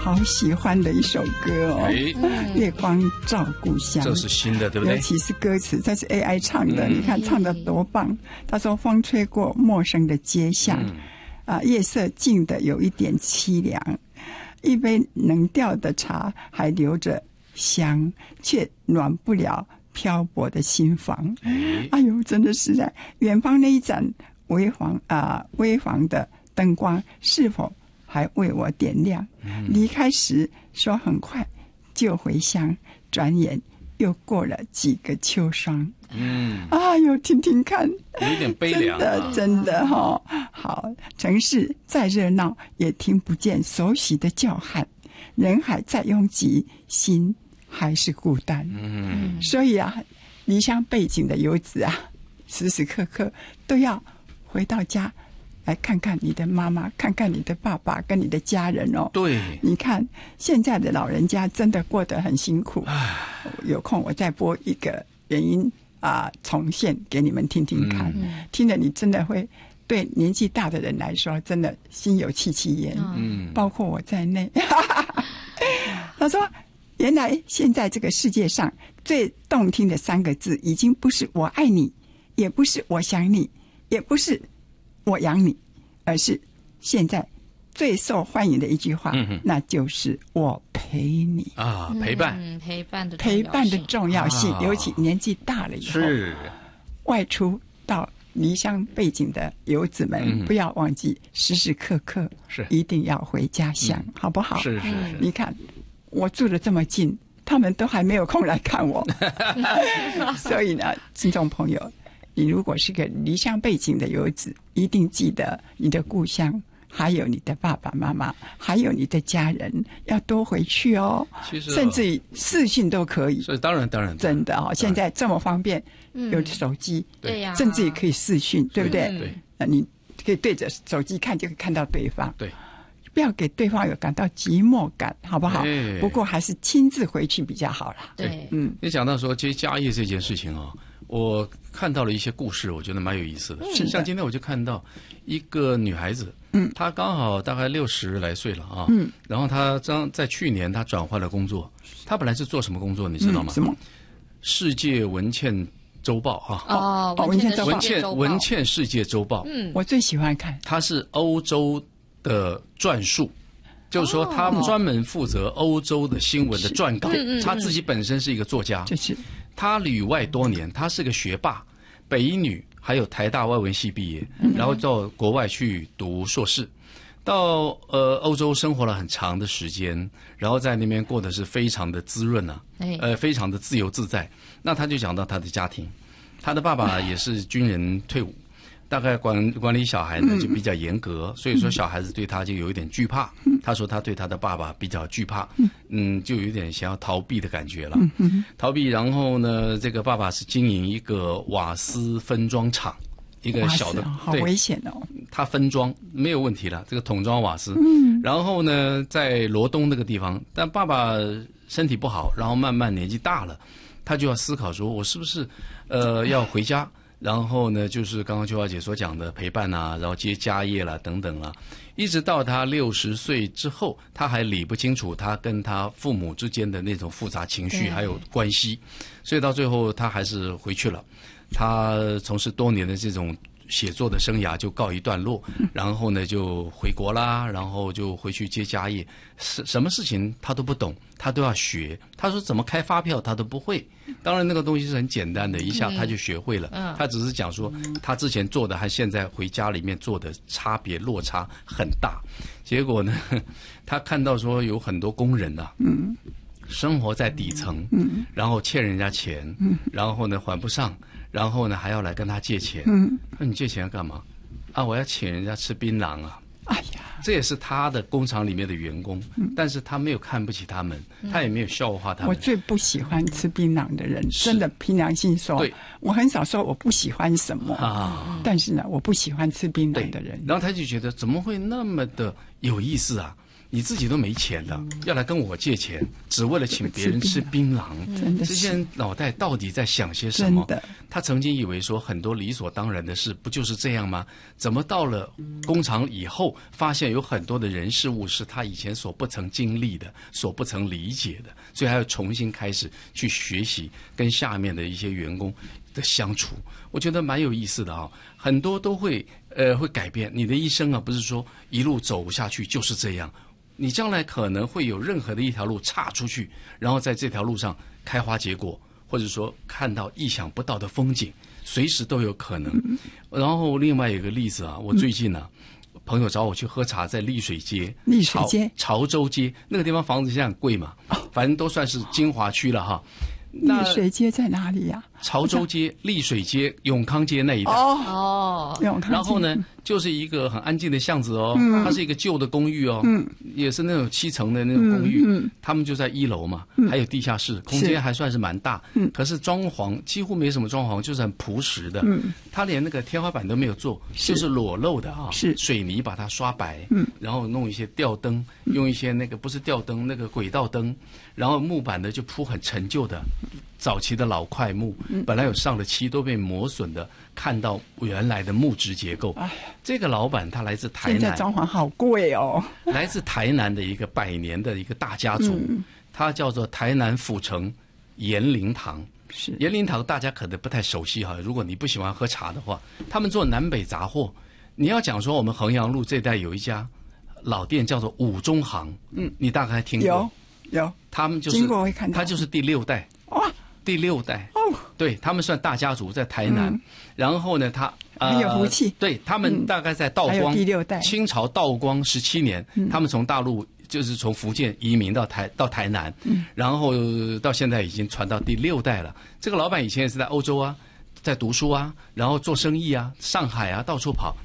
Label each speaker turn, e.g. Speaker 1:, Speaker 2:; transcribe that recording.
Speaker 1: 好喜欢的一首歌哦，月光照故乡，
Speaker 2: 这是新的，对不对？
Speaker 1: 尤其是歌词，这是 AI 唱的，你看唱得多棒。他说风吹过陌生的街巷，夜色静得有一点凄凉，一杯冷掉的茶还留着香，却暖不了漂泊的心房。哎呦，真的是在远方那一盏微黄的灯光，是否还为我点亮？离开时说很快就回乡，转眼又过了几个秋霜。哎呦，听听看，
Speaker 2: 有点悲凉啊，
Speaker 1: 真的哈。好，城市再热闹，也听不见熟悉的叫喊，人海再拥挤，心还是孤单。所以啊，离乡背井的游子啊，时时刻刻都要回到家来看看你的妈妈，看看你的爸爸跟你的家人哦。
Speaker 2: 对，
Speaker 1: 你看现在的老人家真的过得很辛苦。有空我再播一个原因重现给你们听听看，听了你真的会对年纪大的人来说真的心有戚戚焉，包括我在内。他说原来现在这个世界上最动听的3个字已经不是我爱你，也不是我想你，也不是我养你，而是现在最受欢迎的一句话，那就是我陪你
Speaker 2: 啊，陪伴，
Speaker 3: 陪伴的
Speaker 1: 重要性，尤其年纪大了以后，
Speaker 2: 是
Speaker 1: 外出到离乡背井的游子们，不要忘记时时刻刻
Speaker 2: 是
Speaker 1: 一定要回家乡，好不好？
Speaker 2: 是，
Speaker 1: 你看我住得这么近，他们都还没有空来看我。所以呢，听众朋友，你如果是个离乡背井的游子，一定记得你的故乡，还有你的爸爸妈妈，还有你的家人，要多回去哦。
Speaker 2: 其实
Speaker 1: 甚至于视讯都可以。
Speaker 2: 所以当然
Speaker 1: 真的哦，现在这么方便，有手机，
Speaker 3: 对呀，
Speaker 1: 甚至也可以视讯，对不对？
Speaker 2: 对，
Speaker 1: 那你可以对着手机看，就可以看到对方。
Speaker 2: 对，
Speaker 1: 不要给对方有感到寂寞感，好不好？不过还是亲自回去比较好啦。
Speaker 3: 对，
Speaker 2: 你讲到说接家业这件事情哦，我看到了一些故事，我觉得蛮有意思的。像今天我就看到一个女孩子，她刚好大概60来岁了啊，然后她在去年她转换了工作，她本来是做什么工作你知道吗？
Speaker 1: 什么？
Speaker 2: 世界文茜周报啊，文茜世界周报，
Speaker 1: 我最喜欢看，
Speaker 2: 它是欧洲的撰述。就是说，他专门负责欧洲的新闻的撰稿。他自己本身是一个作家，他旅外多年，他是个学霸，北一女还有台大外文系毕业，然后到国外去读硕士，到欧洲生活了很长的时间，然后在那边过得是非常的滋润啊，非常的自由自在。那他就讲到他的家庭，他的爸爸也是军人退伍。大概管理小孩呢就比较严格，所以说小孩子对他就有一点惧怕。他说他对他的爸爸比较惧怕，就有点想要逃避的感觉了。逃避，然后呢，这个爸爸是经营一个瓦斯分装厂，一个小的，
Speaker 1: 好危险哦。
Speaker 2: 他分装没有问题了，这个桶装瓦斯。然后呢，在罗东那个地方，但爸爸身体不好，然后慢慢年纪大了，他就要思考说，我是不是要回家？然后呢，就是刚刚秋华姐所讲的陪伴啊，然后接家业啦等等啦，一直到他60岁之后，他还理不清楚他跟他父母之间的那种复杂情绪还有关系，所以到最后他还是回去了。他从事多年的这种写作的生涯就告一段落，然后呢就回国啦，然后就回去接家业，什么事情他都不懂，他都要学。他说怎么开发票他都不会，当然那个东西是很简单的，一下他就学会了。他只是讲说他之前做的和现在回家里面做的差别落差很大。结果呢，他看到说有很多工人啊，生活在底层，然后欠人家钱，然后呢还不上，然后呢还要来跟他借钱。那你借钱要干嘛？啊，我要请人家吃槟榔啊。
Speaker 1: 哎呀，
Speaker 2: 这也是他的工厂里面的员工，但是他没有看不起他们，他也没有笑话他们。
Speaker 1: 我最不喜欢吃槟榔的人，真的凭良心说，
Speaker 2: 对，
Speaker 1: 我很少说我不喜欢什么啊，但是呢，我不喜欢吃槟榔的人。
Speaker 2: 然后他就觉得怎么会那么的有意思啊？ 你自己都没钱的，要来跟我借钱，只为了请别人吃槟榔。
Speaker 1: 真的是，
Speaker 2: 这些人脑袋到底在想些什么？
Speaker 1: 真的，
Speaker 2: 他曾经以为说很多理所当然的事，不就是这样吗？怎么到了工厂以后，发现有很多的人事物是他以前所不曾经历的，所不曾理解的，所以还要重新开始去学习跟下面的一些员工的相处。我觉得蛮有意思的啊，很多都会改变你的一生啊，不是说一路走下去就是这样。你将来可能会有任何的一条路岔出去，然后在这条路上开花结果，或者说看到意想不到的风景，随时都有可能。然后另外有一个例子啊，我最近呢，朋友找我去喝茶，在丽水街、潮州街那个地方房子现在很贵嘛，反正都算是精华区了哈。
Speaker 1: 丽水街在哪里呀？
Speaker 2: 潮州街、丽水街、永康街那一带。
Speaker 1: 永康街。
Speaker 2: 然后呢，就是一个很安静的巷子哦，它是一个旧的公寓哦，也是那种7层的那种公寓，他们就在1楼嘛，还有地下室，空间还算是蛮大，可是装潢几乎没什么装潢，就是很朴实的，他连那个天花板都没有做，就是裸露的啊，
Speaker 1: 是
Speaker 2: 水泥把它刷白，然后弄一些吊灯，用一些那个不是吊灯，那个轨道灯，然后木板的就铺很陈旧的早期的老块木，本来有上了漆都被磨损的，看到原来的木质结构。这个老板他来自台南，
Speaker 1: 现在装潢好贵哦。
Speaker 2: 来自台南的一个100年的一个大家族，他叫做台南府城延龄堂。
Speaker 1: 是
Speaker 2: 延龄堂大家可能不太熟悉哈，如果你不喜欢喝茶的话，他们做南北杂货。你要讲说我们衡阳路这带有一家老店叫做五中行，你大概听过？
Speaker 1: 有，
Speaker 2: 他们就是
Speaker 1: 经过会看到，
Speaker 2: 他就是第6代。
Speaker 1: 哇！
Speaker 2: 第6代
Speaker 1: 哦，
Speaker 2: 对他们算大家族，在台南。然后呢，他
Speaker 1: 很有福气。
Speaker 2: 对他们大概在道光
Speaker 1: 第6代，
Speaker 2: 清朝道光17年，他们从大陆就是从福建移民到台南，然后到现在已经传到第6代了。这个老板以前也是在欧洲啊，在读书啊，然后做生意啊，上海啊，到处跑。